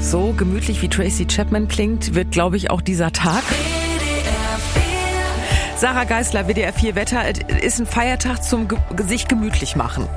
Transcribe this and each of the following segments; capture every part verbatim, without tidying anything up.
So gemütlich wie Tracy Chapman klingt, wird, glaube ich, auch dieser Tag. Sarah Geisler, W D R vier Wetter, ist ein Feiertag zum Ge- sich gemütlich machen.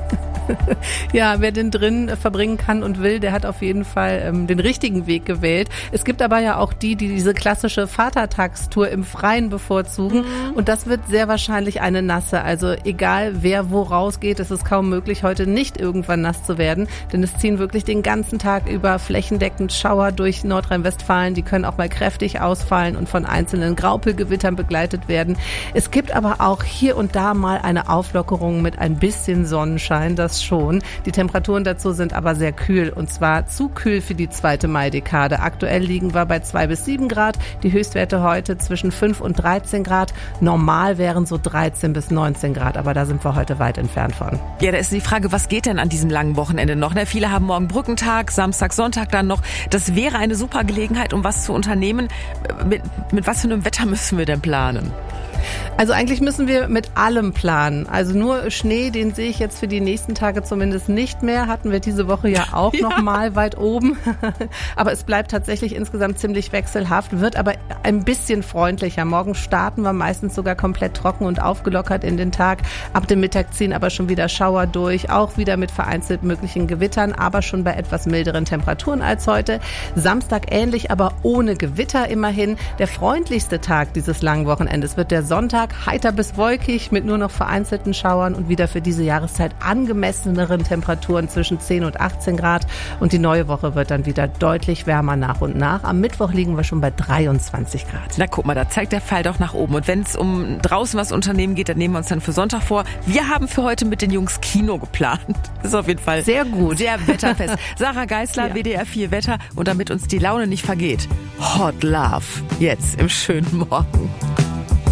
Ja, wer den drin verbringen kann und will, der hat auf jeden Fall ähm, den richtigen Weg gewählt. Es gibt aber ja auch die, die diese klassische Vatertagstour im Freien bevorzugen. Mhm. Und das wird sehr wahrscheinlich eine nasse. Also egal, wer wo rausgeht, es ist kaum möglich, heute nicht irgendwann nass zu werden. Denn es ziehen wirklich den ganzen Tag über flächendeckend Schauer durch Nordrhein-Westfalen. Die können auch mal kräftig ausfallen und von einzelnen Graupelgewittern begleitet werden. Es gibt aber auch hier und da mal eine Auflockerung mit ein bisschen Sonnenschein. Das schon. Die Temperaturen dazu sind aber sehr kühl und zwar zu kühl für die zweite Maidekade. Aktuell liegen wir bei zwei bis sieben Grad. Die Höchstwerte heute zwischen fünf und dreizehn Grad. Normal wären so dreizehn bis neunzehn Grad, aber da sind wir heute weit entfernt von. Ja, da ist die Frage, was geht denn an diesem langen Wochenende noch? Ne? Viele haben morgen Brückentag, Samstag, Sonntag dann noch. Das wäre eine super Gelegenheit, um was zu unternehmen. Mit, mit was für einem Wetter müssen wir denn planen? Also eigentlich müssen wir mit allem planen. Also nur Schnee, den sehe ich jetzt für die nächsten Tage zumindest nicht mehr. Hatten wir diese Woche ja auch ja. noch mal weit oben. Aber es bleibt tatsächlich insgesamt ziemlich wechselhaft, wird aber ein bisschen freundlicher. Morgen starten wir meistens sogar komplett trocken und aufgelockert in den Tag. Ab dem Mittag ziehen aber schon wieder Schauer durch, auch wieder mit vereinzelt möglichen Gewittern, aber schon bei etwas milderen Temperaturen als heute. Samstag ähnlich, aber ohne Gewitter immerhin. Der freundlichste Tag dieses langen Wochenendes wird der Sonntag, heiter bis wolkig mit nur noch vereinzelten Schauern und wieder für diese Jahreszeit angemesseneren Temperaturen zwischen zehn und achtzehn Grad. Und die neue Woche wird dann wieder deutlich wärmer nach und nach. Am Mittwoch liegen wir schon bei dreiundzwanzig Grad. Na guck mal, da zeigt der Pfeil doch nach oben. Und wenn es um draußen was unternehmen geht, dann nehmen wir uns dann für Sonntag vor. Wir haben für heute mit den Jungs Kino geplant. Das ist auf jeden Fall sehr gut. Sehr wetterfest. Sarah Geisler, ja. W D R vier Wetter. Und damit uns die Laune nicht vergeht, Hot Love. Jetzt im schönen Morgen.